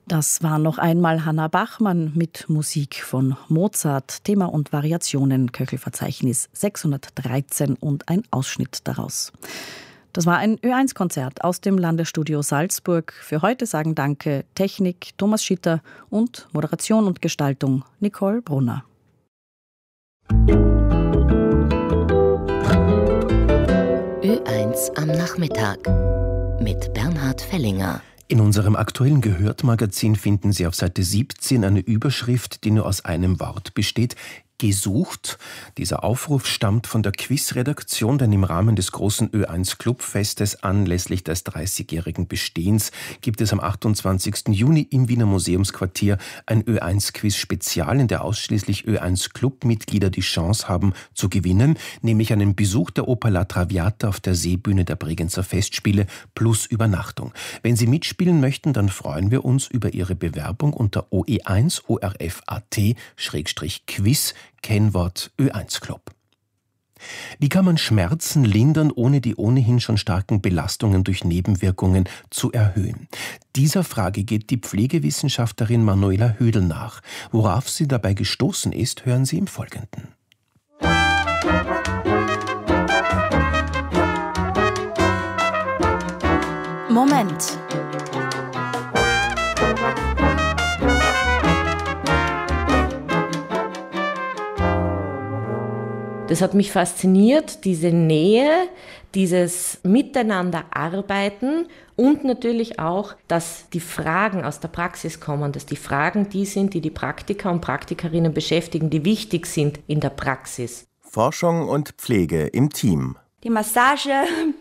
Das war noch einmal Hanna Bachmann mit Musik von Mozart, Thema und Variationen, Köchelverzeichnis 613 und ein Ausschnitt daraus. Das war ein Ö1-Konzert aus dem Landesstudio Salzburg. Für heute sagen Danke Technik Thomas Schitter und Moderation und Gestaltung Nicole Brunner. Ö1 am Nachmittag mit Bernhard Fellinger. In unserem aktuellen Gehört-Magazin finden Sie auf Seite 17 eine Überschrift, die nur aus einem Wort besteht: gesucht. Dieser Aufruf stammt von der Quizredaktion, denn im Rahmen des großen Ö1-Clubfestes anlässlich des 30-jährigen Bestehens gibt es am 28. Juni im Wiener Museumsquartier ein Ö1-Quiz-Spezial, in der ausschließlich Ö1-Club-Mitglieder die Chance haben zu gewinnen, nämlich einen Besuch der Oper La Traviata auf der Seebühne der Bregenzer Festspiele plus Übernachtung. Wenn Sie mitspielen möchten, dann freuen wir uns über Ihre Bewerbung unter OE1 ORF.at/Quiz, Kennwort Ö1 Club. Wie kann man Schmerzen lindern, ohne die ohnehin schon starken Belastungen durch Nebenwirkungen zu erhöhen? Dieser Frage geht die Pflegewissenschaftlerin Manuela Hödel nach. Worauf sie dabei gestoßen ist, hören Sie im Folgenden. Moment. Das hat mich fasziniert, diese Nähe, dieses Miteinanderarbeiten und natürlich auch, dass die Fragen aus der Praxis kommen, dass die Fragen die sind, die die Praktiker und Praktikerinnen beschäftigen, die wichtig sind in der Praxis. Forschung und Pflege im Team. Die Massage,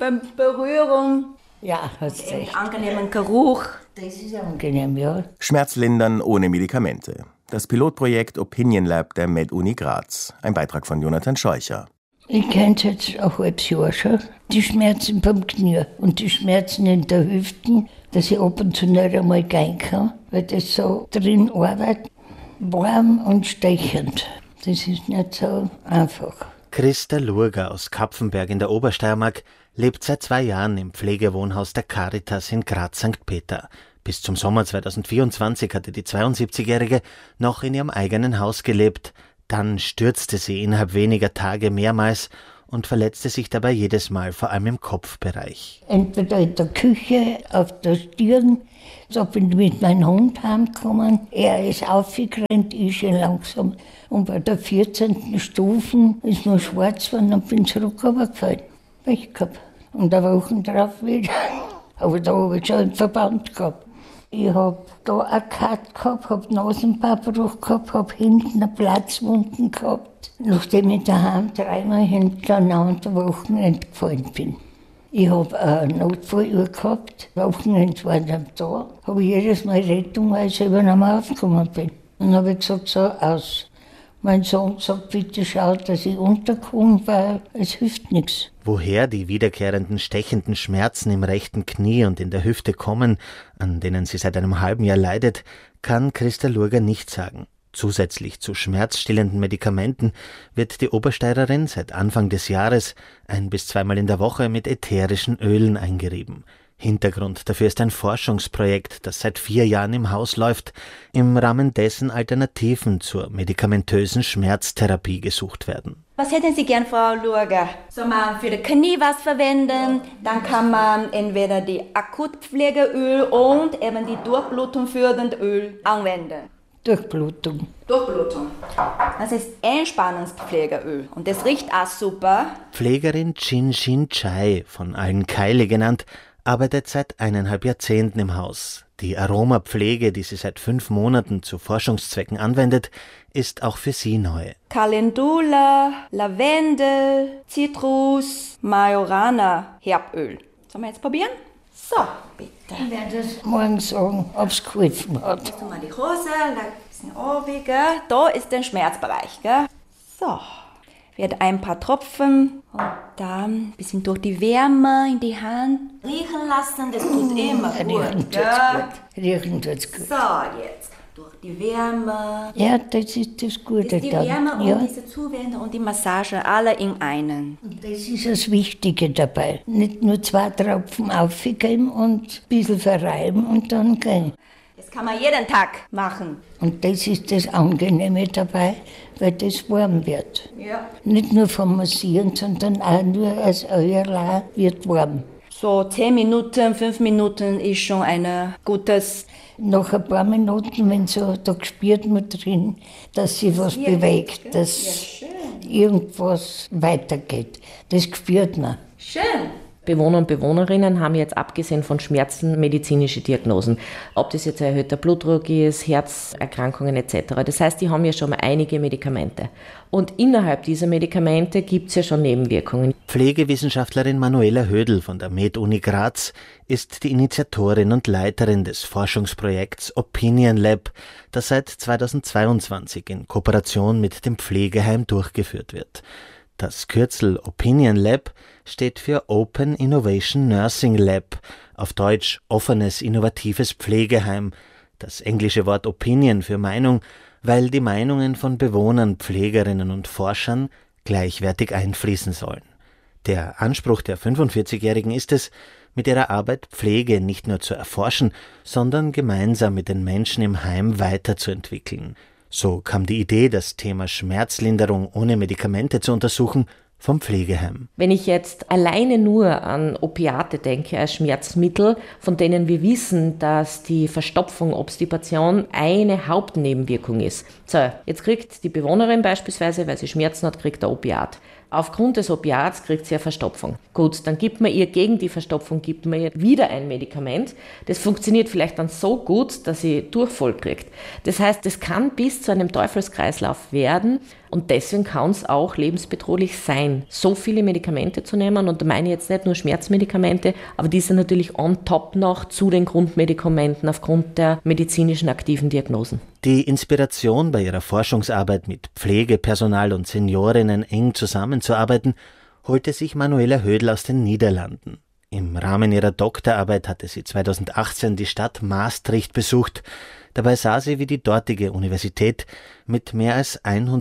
Berührung, ja, hast recht. Angenehmen Geruch. Das ist angenehm, ja. Schmerzlindern ohne Medikamente. Das Pilotprojekt Opinion Lab der MedUni Graz. Ein Beitrag von Jonathan Scheucher. Ich kenne es jetzt ein halbes Jahr schon. Die Schmerzen beim Knie und die Schmerzen in der Hüfte, dass ich ab und zu nicht einmal gehen kann, weil das so drin arbeitet. Warm und stechend. Das ist nicht so einfach. Christa Lurger aus Kapfenberg in der Obersteiermark lebt seit 2 Jahren im Pflegewohnhaus der Caritas in Graz-St. Peter. Bis zum Sommer 2024 hatte die 72-Jährige noch in ihrem eigenen Haus gelebt. Dann stürzte sie innerhalb weniger Tage mehrmals und verletzte sich dabei jedes Mal, vor allem im Kopfbereich. Entweder in der Küche, auf der Stirn. So bin ich mit meinem Hund heimgekommen. Er ist aufgerannt, ich schon langsam. Und bei der 14. Stufe ist mir schwarz geworden und bin zurück runtergefallen. Pech gehabt. Und eine Woche drauf wieder. Aber da habe ich schon einen Verband gehabt. Ich habe da einen Cut gehabt, habe Nasenbeinbruch gehabt, habe hinten eine Platzwunden gehabt, nachdem ich daheim 3-mal hintereinander Wochenende gefallen bin. Ich habe einen Notfalluhr gehabt, Wochenende war dann da, habe ich jedes Mal Rettung, weil ich selber nicht mehr aufgekommen bin. Dann habe ich gesagt, so aus. Mein Sohn sagt, bitte schaut, dass ich unterkomme, weil es hilft nichts. Woher die wiederkehrenden stechenden Schmerzen im rechten Knie und in der Hüfte kommen, an denen sie seit einem halben Jahr leidet, kann Christa Lurger nicht sagen. Zusätzlich zu schmerzstillenden Medikamenten wird die Obersteirerin seit Anfang des Jahres 1- bis 2-mal in der Woche mit ätherischen Ölen eingerieben. Hintergrund dafür ist ein Forschungsprojekt, das seit 4 Jahren im Haus läuft, im Rahmen dessen Alternativen zur medikamentösen Schmerztherapie gesucht werden. Was hätten Sie gern, Frau Lurger? Soll man für das Knie was verwenden? Dann kann man entweder die Akutpflegeöl und eben die Durchblutung fördernde Öl anwenden. Durchblutung. Das ist Entspannungspflegeöl und das riecht auch super. Pflegerin Chin Shin Chai, von allen Kylie genannt, arbeitet seit 1,5 Jahrzehnten im Haus. Die Aromapflege, die sie seit 5 Monaten zu Forschungszwecken anwendet, ist auch für sie neu. Calendula, Lavendel, Zitrus, Majorana, Herböl. Sollen wir jetzt probieren? So, bitte. Ich werde das morgen sagen, ob es geholfen hat. Jetzt tun wir die Hose, ein bisschen oben, gell? Da ist der Schmerzbereich, gell? So. Wird ein paar Tropfen und dann ein bisschen durch die Wärme in die Hand riechen lassen. Das tut immer gut. Riechen tut's gut. So, jetzt durch die Wärme. Ja, das ist das Gute. Das ist die Wärme und diese Zuwendung und die Massage alle in einen. Und das ist das Wichtige dabei. Nicht nur 2 Tropfen aufgeben und ein bisschen verreiben und dann gehen. Das kann man jeden Tag machen. Und das ist das Angenehme dabei, weil das warm wird. Ja. Nicht nur vom Massieren, sondern auch nur als Öl wird warm. So 10 Minuten, 5 Minuten ist schon ein gutes... Nach ein paar Minuten, wenn so, da spürt man drin, dass sich was bewegt, dass irgendwas weitergeht. Das spürt man. Schön. Bewohner und Bewohnerinnen haben jetzt abgesehen von Schmerzen medizinische Diagnosen. Ob das jetzt erhöhter Blutdruck ist, Herzerkrankungen etc. Das heißt, die haben ja schon mal einige Medikamente. Und innerhalb dieser Medikamente gibt es ja schon Nebenwirkungen. Pflegewissenschaftlerin Manuela Hödl von der Med-Uni Graz ist die Initiatorin und Leiterin des Forschungsprojekts Opinion Lab, das seit 2022 in Kooperation mit dem Pflegeheim durchgeführt wird. Das Kürzel Opinion Lab steht für Open Innovation Nursing Lab, auf Deutsch offenes, innovatives Pflegeheim. Das englische Wort Opinion für Meinung, weil die Meinungen von Bewohnern, Pflegerinnen und Forschern gleichwertig einfließen sollen. Der Anspruch der 45-Jährigen ist es, mit ihrer Arbeit Pflege nicht nur zu erforschen, sondern gemeinsam mit den Menschen im Heim weiterzuentwickeln. So kam die Idee, das Thema Schmerzlinderung ohne Medikamente zu untersuchen, vom Pflegeheim. Wenn ich jetzt alleine nur an Opiate denke als Schmerzmittel, von denen wir wissen, dass die Verstopfung, Obstipation eine Hauptnebenwirkung ist. So, jetzt kriegt die Bewohnerin beispielsweise, weil sie Schmerzen hat, kriegt ein Opiat. Aufgrund des Opiats kriegt sie eine Verstopfung. Gut, dann gibt man ihr gegen die Verstopfung wieder ein Medikament. Das funktioniert vielleicht dann so gut, dass sie Durchfall kriegt. Das heißt, das kann bis zu einem Teufelskreislauf werden und deswegen kann es auch lebensbedrohlich sein, so viele Medikamente zu nehmen. Und da meine ich jetzt nicht nur Schmerzmedikamente, aber die sind natürlich on top noch zu den Grundmedikamenten aufgrund der medizinischen aktiven Diagnosen. Die Inspiration, bei ihrer Forschungsarbeit mit Pflegepersonal und Seniorinnen eng zusammenzuarbeiten, holte sich Manuela Hödl aus den Niederlanden. Im Rahmen ihrer Doktorarbeit hatte sie 2018 die Stadt Maastricht besucht. Dabei sah sie, wie die dortige Universität mit mehr als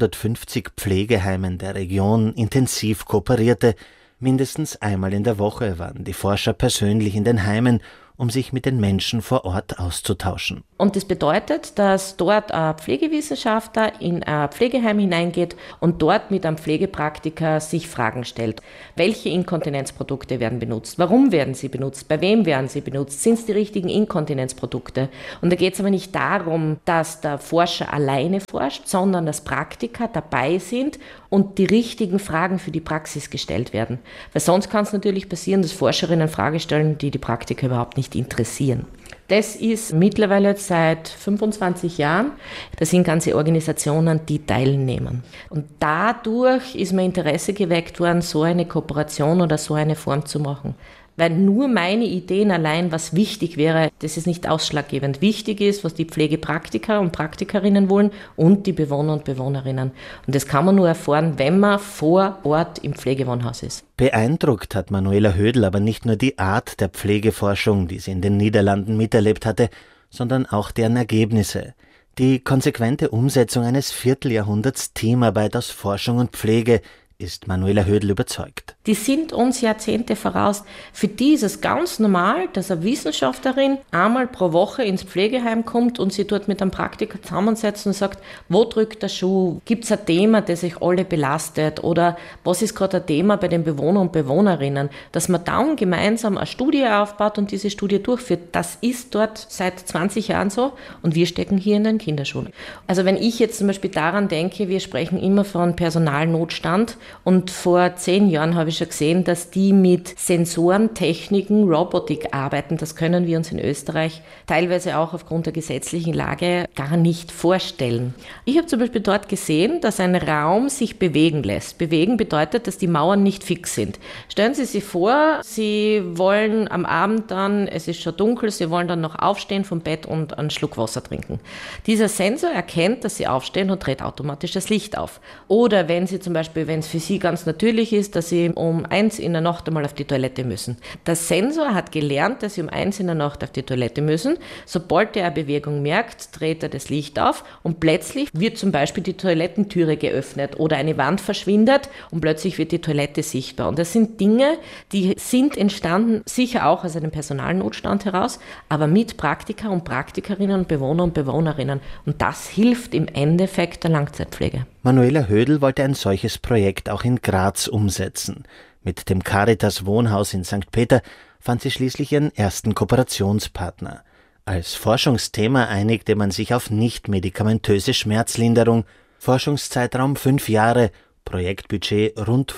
150 Pflegeheimen der Region intensiv kooperierte. Mindestens einmal in der Woche waren die Forscher persönlich in den Heimen, um sich mit den Menschen vor Ort auszutauschen. Und das bedeutet, dass dort ein Pflegewissenschaftler in ein Pflegeheim hineingeht und dort mit einem Pflegepraktiker sich Fragen stellt. Welche Inkontinenzprodukte werden benutzt? Warum werden sie benutzt? Bei wem werden sie benutzt? Sind es die richtigen Inkontinenzprodukte? Und da geht es aber nicht darum, dass der Forscher alleine forscht, sondern dass Praktiker dabei sind und die richtigen Fragen für die Praxis gestellt werden. Weil sonst kann es natürlich passieren, dass Forscherinnen Fragen stellen, die die Praktiker überhaupt nicht interessieren. Das ist mittlerweile seit 25 Jahren. Das sind ganze Organisationen, die teilnehmen. Und dadurch ist mein Interesse geweckt worden, so eine Kooperation oder so eine Form zu machen. Weil nur meine Ideen allein, was wichtig wäre, das ist nicht ausschlaggebend. Wichtig ist, was die Pflegepraktiker und Praktikerinnen wollen und die Bewohner und Bewohnerinnen. Und das kann man nur erfahren, wenn man vor Ort im Pflegewohnhaus ist. Beeindruckt hat Manuela Hödl aber nicht nur die Art der Pflegeforschung, die sie in den Niederlanden miterlebt hatte, sondern auch deren Ergebnisse. Die konsequente Umsetzung eines Vierteljahrhunderts Teamarbeit aus Forschung und Pflege ist Manuela Hödl überzeugt. Die sind uns Jahrzehnte voraus. Für die ist es ganz normal, dass eine Wissenschaftlerin einmal pro Woche ins Pflegeheim kommt und sie dort mit einem Praktiker zusammensetzt und sagt, wo drückt der Schuh? Gibt es ein Thema, das sich alle belastet? Oder was ist gerade ein Thema bei den Bewohnern und Bewohnerinnen? Dass man dann gemeinsam eine Studie aufbaut und diese Studie durchführt, das ist dort seit 20 Jahren so und wir stecken hier in den Kinderschuhen. Also wenn ich jetzt zum Beispiel daran denke, wir sprechen immer von Personalnotstand, und vor 10 Jahren habe ich schon gesehen, dass die mit Sensoren, Techniken, Robotik arbeiten. Das können wir uns in Österreich teilweise auch aufgrund der gesetzlichen Lage gar nicht vorstellen. Ich habe zum Beispiel dort gesehen, dass ein Raum sich bewegen lässt. Bewegen bedeutet, dass die Mauern nicht fix sind. Stellen Sie sich vor, Sie wollen am Abend dann, es ist schon dunkel, Sie wollen dann noch aufstehen vom Bett und einen Schluck Wasser trinken. Dieser Sensor erkennt, dass Sie aufstehen und dreht automatisch das Licht auf. Oder wenn Sie zum Beispiel, wenn es für sie ganz natürlich ist, dass sie um 1 in der Nacht einmal auf die Toilette müssen. Der Sensor hat gelernt, dass sie um 1 in der Nacht auf die Toilette müssen. Sobald er eine Bewegung merkt, dreht er das Licht auf und plötzlich wird zum Beispiel die Toilettentüre geöffnet oder eine Wand verschwindet und plötzlich wird die Toilette sichtbar. Und das sind Dinge, die sind entstanden, sicher auch aus einem Personalnotstand heraus, aber mit Praktiker und Praktikerinnen und Bewohner und Bewohnerinnen. Und das hilft im Endeffekt der Langzeitpflege. Manuela Hödl wollte ein solches Projekt auch in Graz umsetzen. Mit dem Caritas Wohnhaus in St. Peter fand sie schließlich ihren ersten Kooperationspartner. Als Forschungsthema einigte man sich auf nicht-medikamentöse Schmerzlinderung, Forschungszeitraum 5 Jahre, Projektbudget rund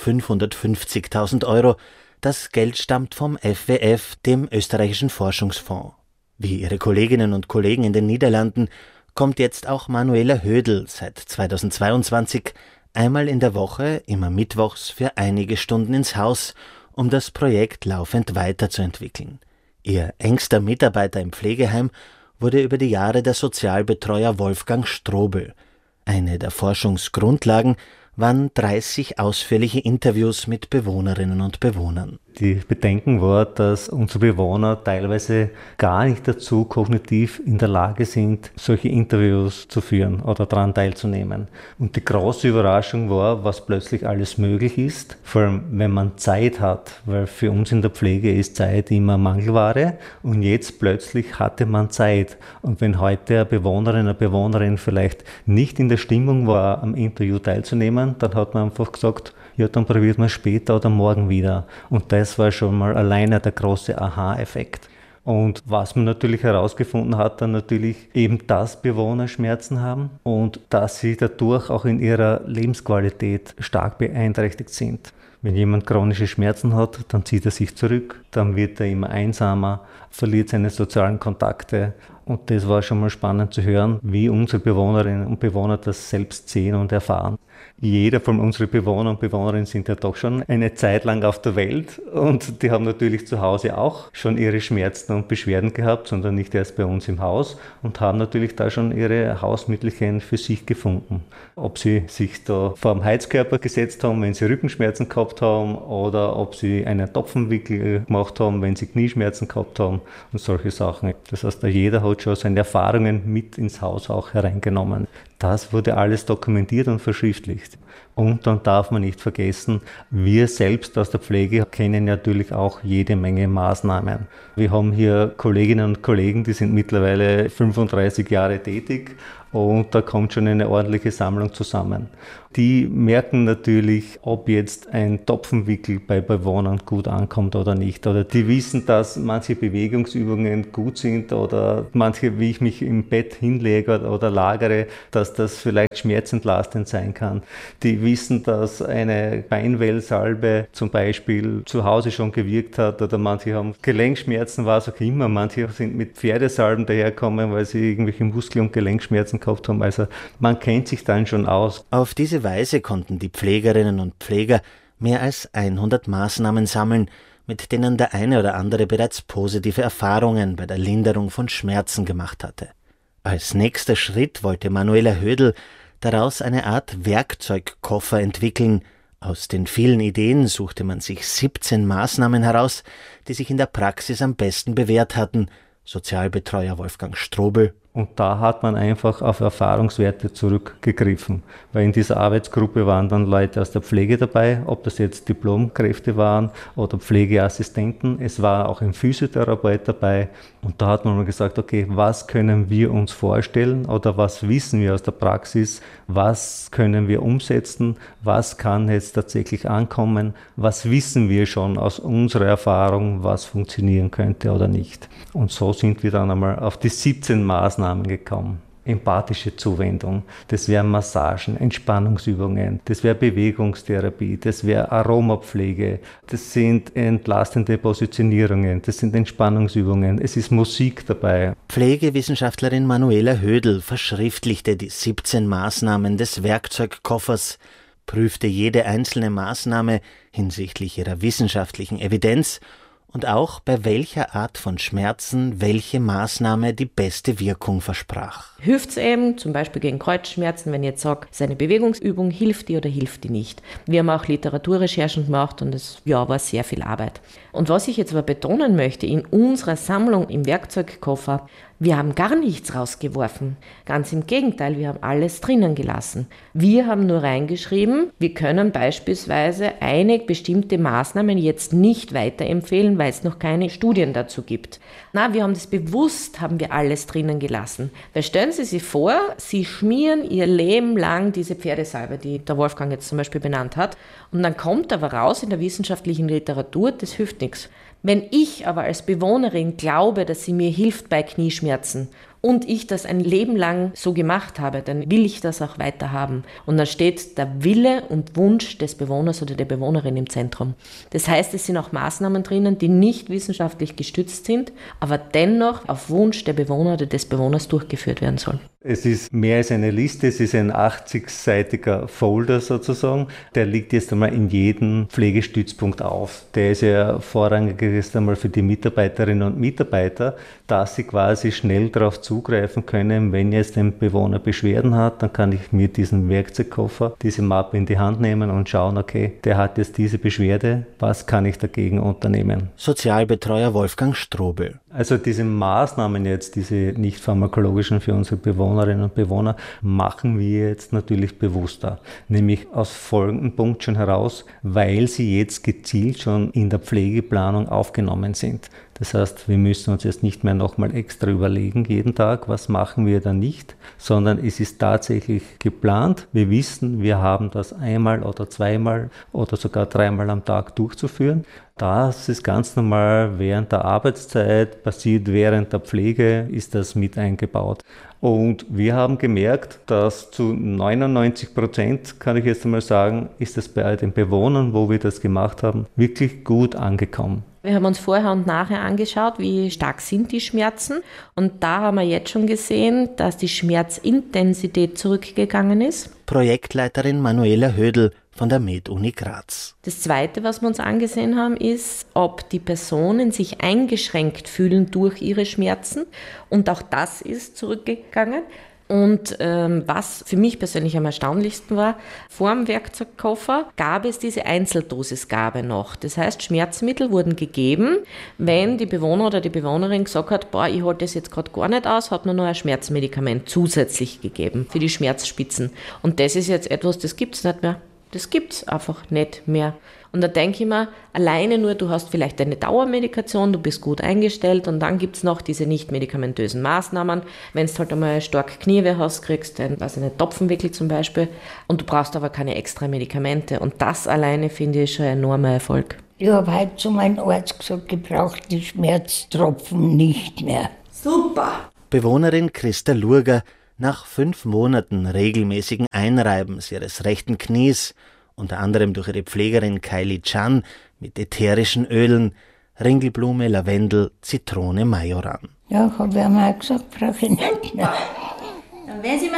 550.000 €. Das Geld stammt vom FWF, dem österreichischen Forschungsfonds. Wie ihre Kolleginnen und Kollegen in den Niederlanden kommt jetzt auch Manuela Hödl seit 2022 einmal in der Woche, immer mittwochs, für einige Stunden ins Haus, um das Projekt laufend weiterzuentwickeln. Ihr engster Mitarbeiter im Pflegeheim wurde über die Jahre der Sozialbetreuer Wolfgang Strobel. Eine der Forschungsgrundlagen waren 30 ausführliche Interviews mit Bewohnerinnen und Bewohnern. Die Bedenken war, dass unsere Bewohner teilweise gar nicht dazu kognitiv in der Lage sind, solche Interviews zu führen oder daran teilzunehmen. Und die große Überraschung war, was plötzlich alles möglich ist, vor allem wenn man Zeit hat, weil für uns in der Pflege ist Zeit immer Mangelware und jetzt plötzlich hatte man Zeit. Und wenn heute eine Bewohnerin vielleicht nicht in der Stimmung war, am Interview teilzunehmen, dann hat man einfach gesagt, ja, dann probiert man später oder morgen wieder. Und das war schon mal alleine der große Aha-Effekt. Und was man natürlich herausgefunden hat, dann natürlich eben, dass Bewohner Schmerzen haben und dass sie dadurch auch in ihrer Lebensqualität stark beeinträchtigt sind. Wenn jemand chronische Schmerzen hat, dann zieht er sich zurück, dann wird er immer einsamer, verliert seine sozialen Kontakte. Und das war schon mal spannend zu hören, wie unsere Bewohnerinnen und Bewohner das selbst sehen und erfahren. Jeder von unseren Bewohnern und Bewohnerinnen sind ja doch schon eine Zeit lang auf der Welt und die haben natürlich zu Hause auch schon ihre Schmerzen und Beschwerden gehabt, sondern nicht erst bei uns im Haus und haben natürlich da schon ihre Hausmittelchen für sich gefunden. Ob sie sich da vor dem Heizkörper gesetzt haben, wenn sie Rückenschmerzen gehabt haben oder ob sie einen Topfenwickel gemacht haben, wenn sie Knieschmerzen gehabt haben und solche Sachen. Das heißt, jeder hat schon seine Erfahrungen mit ins Haus auch hereingenommen. Das wurde alles dokumentiert und verschriftlicht. Und dann darf man nicht vergessen, wir selbst aus der Pflege kennen natürlich auch jede Menge Maßnahmen. Wir haben hier Kolleginnen und Kollegen, die sind mittlerweile 35 Jahre tätig und da kommt schon eine ordentliche Sammlung zusammen. Die merken natürlich, ob jetzt ein Topfenwickel bei Bewohnern gut ankommt oder nicht. Oder die wissen, dass manche Bewegungsübungen gut sind oder manche, wie ich mich im Bett hinlege oder lagere, dass das vielleicht schmerzentlastend sein kann. Die wissen, dass eine Beinwellsalbe zum Beispiel zu Hause schon gewirkt hat oder manche haben Gelenkschmerzen, was auch immer. Manche sind mit Pferdesalben daherkommen, weil sie irgendwelche Muskel- und Gelenkschmerzen gehabt haben. Also man kennt sich dann schon aus. Auf diese Weise konnten die Pflegerinnen und Pfleger mehr als 100 Maßnahmen sammeln, mit denen der eine oder andere bereits positive Erfahrungen bei der Linderung von Schmerzen gemacht hatte. Als nächster Schritt wollte Manuela Hödl daraus eine Art Werkzeugkoffer entwickeln. Aus den vielen Ideen suchte man sich 17 Maßnahmen heraus, die sich in der Praxis am besten bewährt hatten. Sozialbetreuer Wolfgang Strobel. Und da hat man einfach auf Erfahrungswerte zurückgegriffen, weil in dieser Arbeitsgruppe waren dann Leute aus der Pflege dabei, ob das jetzt Diplomkräfte waren oder Pflegeassistenten. Es war auch ein Physiotherapeut dabei und da hat man mal gesagt, okay, was können wir uns vorstellen oder was wissen wir aus der Praxis, was können wir umsetzen, was kann jetzt tatsächlich ankommen, was wissen wir schon aus unserer Erfahrung, was funktionieren könnte oder nicht. Und so sind wir dann einmal auf die 17 Maßnahmen gekommen. Empathische Zuwendung, das wären Massagen, Entspannungsübungen, das wäre Bewegungstherapie, das wäre Aromapflege, das sind entlastende Positionierungen, das sind Entspannungsübungen, es ist Musik dabei. Pflegewissenschaftlerin Manuela Hödl verschriftlichte die 17 Maßnahmen des Werkzeugkoffers, prüfte jede einzelne Maßnahme hinsichtlich ihrer wissenschaftlichen Evidenz und auch bei welcher Art von Schmerzen welche Maßnahme die beste Wirkung versprach. Hilft es eben, zum Beispiel gegen Kreuzschmerzen, wenn ich jetzt sage, seine Bewegungsübung, hilft die oder hilft die nicht? Wir haben auch Literaturrecherchen gemacht und es war sehr viel Arbeit. Und was ich jetzt aber betonen möchte, in unserer Sammlung im Werkzeugkoffer, wir haben gar nichts rausgeworfen. Ganz im Gegenteil, wir haben alles drinnen gelassen. Wir haben nur reingeschrieben, wir können beispielsweise einige bestimmte Maßnahmen jetzt nicht weiterempfehlen, weil es noch keine Studien dazu gibt. Wir haben das bewusst, haben wir alles drinnen gelassen. Weil stellen Sie sich vor, Sie schmieren Ihr Leben lang diese Pferdesalbe, die der Wolfgang jetzt zum Beispiel benannt hat, und dann kommt aber raus in der wissenschaftlichen Literatur, das hilft nichts. Wenn ich aber als Bewohnerin glaube, dass sie mir hilft bei Knieschmerzen und ich das ein Leben lang so gemacht habe, dann will ich das auch weiter haben. Und dann steht der Wille und Wunsch des Bewohners oder der Bewohnerin im Zentrum. Das heißt, es sind auch Maßnahmen drinnen, die nicht wissenschaftlich gestützt sind, aber dennoch auf Wunsch der Bewohner oder des Bewohners durchgeführt werden sollen. Es ist mehr als eine Liste, es ist ein 80-seitiger Folder sozusagen. Der liegt jetzt einmal in jedem Pflegestützpunkt auf. Der ist ja vorrangig jetzt einmal für die Mitarbeiterinnen und Mitarbeiter, dass sie quasi schnell darauf zugreifen können, wenn jetzt ein Bewohner Beschwerden hat, dann kann ich mir diesen Werkzeugkoffer, diese Mappe in die Hand nehmen und schauen, okay, der hat jetzt diese Beschwerde, was kann ich dagegen unternehmen? Sozialbetreuer Wolfgang Strobel. Also diese Maßnahmen jetzt, diese nicht pharmakologischen für unsere Bewohnerinnen und Bewohner, machen wir jetzt natürlich bewusster. Nämlich aus folgendem Punkt schon heraus, weil sie jetzt gezielt schon in der Pflegeplanung aufgenommen sind. Das heißt, wir müssen uns jetzt nicht mehr nochmal extra überlegen jeden Tag, was machen wir da nicht, sondern es ist tatsächlich geplant. Wir wissen, wir haben das einmal oder zweimal oder sogar dreimal am Tag durchzuführen. Das ist ganz normal während der Arbeitszeit, passiert während der Pflege, ist das mit eingebaut. Und wir haben gemerkt, dass zu 99%, kann ich jetzt einmal sagen, ist das bei den Bewohnern, wo wir das gemacht haben, wirklich gut angekommen. Wir haben uns vorher und nachher angeschaut, wie stark sind die Schmerzen. Und da haben wir jetzt schon gesehen, dass die Schmerzintensität zurückgegangen ist. Projektleiterin Manuela Hödel von der Med-Uni Graz. Das Zweite, was wir uns angesehen haben, ist, ob die Personen sich eingeschränkt fühlen durch ihre Schmerzen. Und auch das ist zurückgegangen. Und was für mich persönlich am erstaunlichsten war, vor dem Werkzeugkoffer gab es diese Einzeldosisgabe noch. Das heißt, Schmerzmittel wurden gegeben, wenn die Bewohner oder die Bewohnerin gesagt hat, ich halte das jetzt gerade gar nicht aus, hat man noch ein Schmerzmedikament zusätzlich gegeben für die Schmerzspitzen. Und das ist jetzt etwas, das gibt es nicht mehr. Das gibt es einfach nicht mehr. Und da denke ich mir, alleine nur, du hast vielleicht eine Dauermedikation, du bist gut eingestellt und dann gibt es noch diese nicht medikamentösen Maßnahmen. Wenn du halt einmal stark Knieweh hast, kriegst du einen Topfenwickel zum Beispiel und du brauchst aber keine extra Medikamente. Und das alleine finde ich schon ein enormer Erfolg. Ich habe heute zu meinem Arzt gesagt, ich brauche die Schmerztropfen nicht mehr. Super! Bewohnerin Christa Lurger, nach 5 Monaten regelmäßigen Einreibens ihres rechten Knies, unter anderem durch ihre Pflegerin Kylie Chan mit ätherischen Ölen, Ringelblume, Lavendel, Zitrone, Majoran. Ja, habe ich einmal gesagt, brauche ich nicht mehr. Dann werden Sie mal